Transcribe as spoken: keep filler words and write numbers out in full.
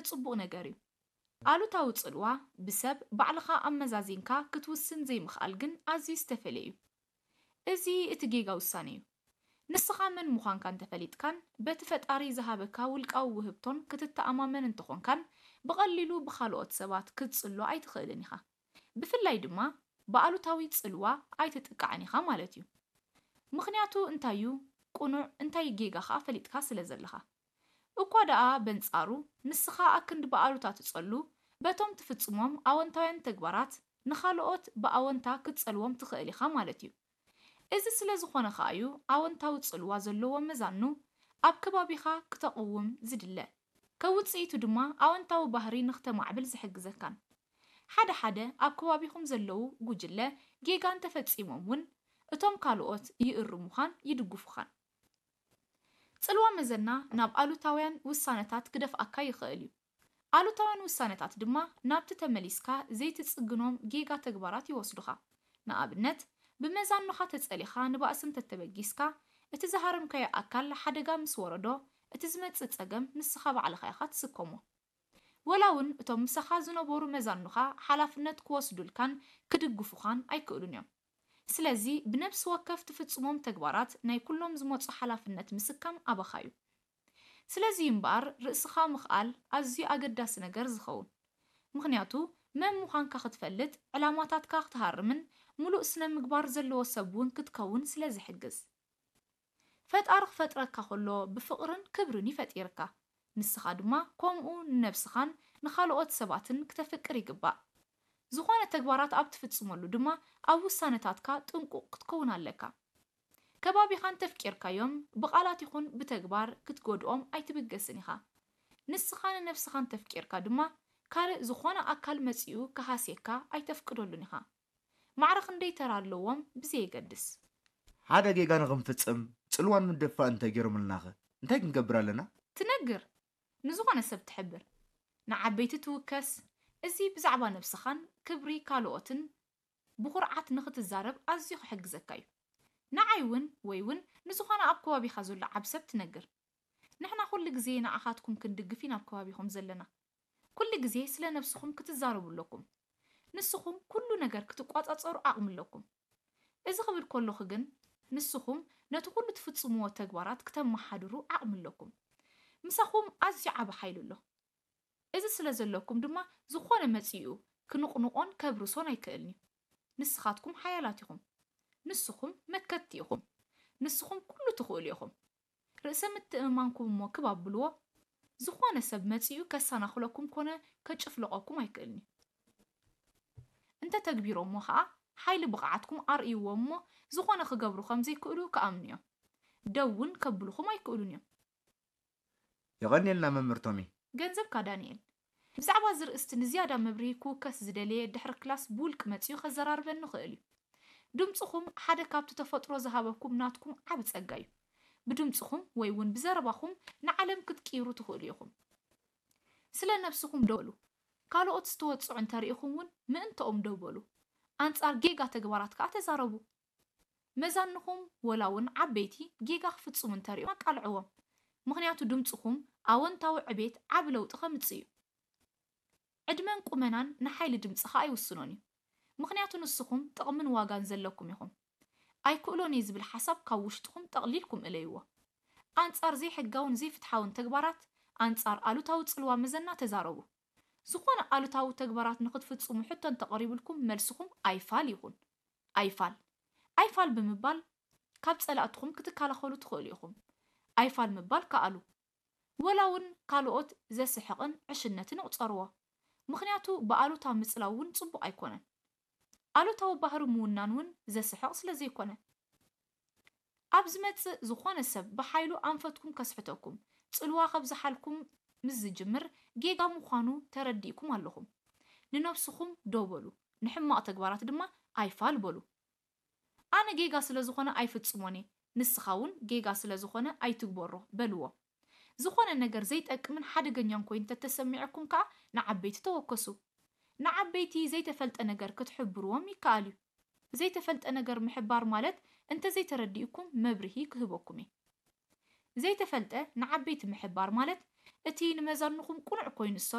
ዝኾነ ጽቡቕ ነገር እዩ። ኣሉታዊ ጽልዋ ብሰብ ባዕልኻ ኣመዛዚንካ ክትውስን ዘይምኽኣል ግን ኣዝዩ ዝተፈለየ እዩ። እዚ እቲ ጌጋ ውሳነ እዩ። ንስኻ መን ምዃንካ እንተፈሊጥካን በቲ ፈጣሪ ዝሃበካ ውልቃዊ ውህብቶን ክትተኣማመን እንተኾንካን ብቐሊሉ ብኻልኦት ሰባት ክትጽሎ ኣይትኽእልን ኢኻ። ብፍላይ ድማ ብኣሉታዊ ጽልዋ ኣይትጥቃዕን ኢኻ ማለት እዩ። ምኽንያቱ እንታይ እዩ? ቁኑዕ እንታይ ጌጋ ኸኣ ፈሊጥካ ስለ ዘለኻ። እኳ ደኣ በንጻሩ ንስኻ ኣክንዲ ብኣሉታ ትጸሉ በቶም ትፍጽሞም ኣወንታውያን ተግባራት ንኻልኦት ብኣወንታ ክትጸልዎም ትኽእል ኢኻ ማለት እዩ። እዚ ስለ ዝኾነ ኸኣ እዩ ኣወንታዊ ጽልዋ ዘለዎ መዛኑ ኣብ ከባቢኻ ክተቕውም ዝድለ ከውፅኢቱ ድማ ኣወንታዊ ባህሪ ንኽተማዕብል ዝሕግዘካን። ሓደ ሓደ ኣብ ከባቢኹም ዘለዉ ጉጅለ ጌጋ እንተፈጺሞም እውን እቶም ካልኦት ይእርሙኻን ይድግፉኻን። ጽልዋ መዘና ናብ ኣሉታውያን ውሳነታት ክደፍኣካ ይኽእል እዩ። ኣሉታውያን ውሳነታት ድማ ናብቲ ተመሊስካ ዘይትጽግኖም ጌጋ ተግባራት ይወስዱኻ። ንኣብነት ብመዛኑኻ ተጸሊኻ ንባእሲ እንተተበጊስካ እቲ ዝሃረምካዮ ኣካል ሓደጋ ምስ ወረዶ እቲ ዝመጽእ ጸገም ንስኻ ባዕልኻ ኢኻ ትስከሞ። ወላ እውን እቶም ምሳኻ ዝነበሩ መዛኑኻ ሓላፍነት ክወስዱልካን ክድግፉኻን ኣይክእሉን እዮም። ስለዚ ብነፍሲ ወከፍ ትፍጽሞም ተግባራት ናይ ኩሎም ዝመጹ ሓላፍነት ምስካም ኣበኻ እዩ። ስለዚ እምበኣር ርእስኻ ምኽኣል ኣዝዩ ኣገዳሲ ነገር ዝኸውን። ምኽንያቱ መን ምዃንካ ክትፈልጥ ዕላማታትካ ክትሃርምን ሙሉእ ስነ ምግባር ዘለዎ ሰብ እውን ክትከውን ስለ ዝሕግዝ። ፈጣሪ ክፈጥረካ ከሎ ብፍቕርን ክብርን ይፈጢርካ። ንስኻ ድማ ከምኡ ንነፍስኻን ንኻልኦት ሰባትን ክተፍቅር ይግባእ። ዝኾነ ተግባራት ኣብ ትፍጽመሉ ድማ ኣብ ውሳነታትካ ጥንቁቕ ክትከውን ኣለካ። ከባቢኻን ተፍቂርካዮም ብቓላት ይኹን ብተግባር ክትጎድኦም ኣይትብገስን ኢኻ። ንስኻ ንነፍስኻን ተፍቂርካ ድማ ካልእ ዝኾነ ኣካል መጺኡ ክሃስየካ ኣይተፍቅደሉን ኢኻ። ማዕረኽ እንደይ ተራ ኣለዎም ብዘየገድስ ሓደ ጌጋ ንኽንፍጽም ጽልዋን ምድፋእ እንተገይሮምልናኸ እንታይ ክንገብር ኣለና? ትነግር፣ ንዝኾነ ሰብ ትሕብር፣ ንዓበይቲ ትውከስ። እዚ ብዛዕባ ነፍስኻን ክብሪ ካልኦትን ብኹርዓት ንኽትዛረብ ኣዝዩ ክሕግዘካ እዩ። ንዓይ እውን ወይ እውን ንዝኾነ ኣብ ከባቢኻ ዘሎ ዓብ ሰብ ትነግር። ንሕና ኩሉ ግዜ ንዓኻትኩም ክንድግፍ ኢና ኣብ ከባቢኹም ዘለና። ኩሉ ግዜ ስለ ነፍስኹም ክትዛረቡ ኣለኩም። ንስኹም ኩሉ ነገር ክትቋጻጸሩ ዓቕሚ ኣለኩም። እዚ ክብል ከለኹ ግን ንስኹም ነቲ ኩሉ ትፍጽምዎ ተግባራት ክተመሓድሩ ዓቕሚ ኣለኩም። ምሳኹም ኣዝዩ ዓብ ሓይሊ ኣሎ። እዚ ስለ ዘለኩም ድማ ዝኾነ መጺኡ ክንቕንቖን ከብርሶን ኣይክእልኒ። ንስኻትኩም ሓያላት ኢኹም። ንስኹም መከቲ ኢኹም። ንስኹም ኩሉ ትኽእሉ ኢኹም። ርእሰ ምትእምማንኩም እሞ ክባብልዎ ዝኾነ ሰብ መጺኡ ከሰናኽለኩም ኮነ ከጭፍልቐኩም ኣይክእልኒ። እንተ ተግቢሮሞ ኸኣ ሓይሊ ብቕዓትኩም ኣርእይዎ እሞ ዝኾነ ክገብሩ ከም ዘይክእሉ ከኣምኑ እዮም። ደውን ከብልኹም ኣይክእሉን እዮም። ይቐኒልና መምህር ቶሚ። ገንዘብካ ዳንኤል ብዛዕባ ዝርእስቲ ንዝያዳ መብርሂ ክውከስ ዝደለየ ድሕሪ ክላስ ብውልቂ መጺኡ ከዘራርበኒ ክእል እዩ። ድምፅኹም ሓደ ካብቲ ተፈጥሮ ዝሃበኩም ናትኩም ዓብ ጸጋ እዩ። ብድምፅኹም ወይ እውን ብዘረባኹም ንዓለም ክትቅይሩ ትኽእሉ ኢኹም። ስለ ነፍስኹም ደው በሉ። ካልኦት ዝተወጽዑ እንተሪኢኹም እውን ምእንተኦም ደው በሉ። ኣንጻር ጌጋ ተግባራት ከዓ ተዛረቡ። መዛንኹም ወላ እውን ዓበይቲ ጌጋ ክፍጽሙ እንተሪኢኹም ኣቃልዕዎም። ምኽንያቱ ድምፅኹም ኣወንታዊ ዕቤት ዓብ ለውጢ ከምጽእ እዩ። ዕድመን ቁመናን ንሓይሊ ድምፅኻ ኣይውስኖን እዩ። ምኽንያቱ ንስኹም ጥቕምን ዋጋን ዘለኩም ኢኹም። ኣይክእሎን እየ ዝብል ሓሳብ ካብ ውሽጥኹም ጠቕሊልኩም እለይዎ። ኣንጻር ዘይሕጋውን ዘይፍትሓውን ተግባራት ኣንጻር ኣሉታዊ ጽልዋ መዘና ተዛረቡ። ዝኾነ ኣሉታዊ ተግባራት ንኽትፍጽሙ ሕቶ እንተቐሪብልኩም መልስኹም ኣይፋል ይኹን። ኣይፋል ኣይፋል ብምባል ካብ ጸላእትኹም ክትከላኸሉ ትኽእሉ ኢኹም። ኣይፋል ምባል ከኣሉ ወላ እውን ካልኦት ዘስሕቕን ዕሽነትን እቑፀርዎ። ምኽንያቱ ብኣሉታ ምጽላው እውን ጽቡቕ ኣይኮነን። ኣሉታዊ ባህሪ ምውናን እውን ዘስሕቕ ስለ ዘይኮነ ኣብ ዝመጽእ ዝኾነ ሰብ ብሓይሉ ኣንፈትኩም ከስሕተኩም ጽልዋ ከብዝሓልኩም ምስ ዝጅምር ጌጋ ምዃኑ ተረዲእኩም ኣለኹም። ንነፍስኹም ደው በሉ፣ ንሕማቕ ተግባራት ድማ ኣይፋል በሉ። ኣነ ጌጋ ስለ ዝኾነ ኣይፍጽሞን እየ፣ ንስኻ እውን ጌጋ ስለ ዝኾነ ኣይትግበሮ በልዎ። ዝኾነ ነገር ዘይጠቅምን ሓደገኛን ኮይኑ ተተሰሚዐኩም ከዓ ንዓበይቲ ተወከሱ። ንዓበይቲ ዘይተፈልጠ ነገር ክትሕብርዎም ይከኣል እዩ። ዘይተፈልጠ ነገር ምሕባር ማለት እንተ ዘይተረዲእኩም መብርሂ ክህበኩም እዩ። ዘይተፈልጠ ንዓበይቲ ምሕባር ማለት እቲ ንመዛንኹም ቁኑዕ ኮይኑ ዝሰርሖ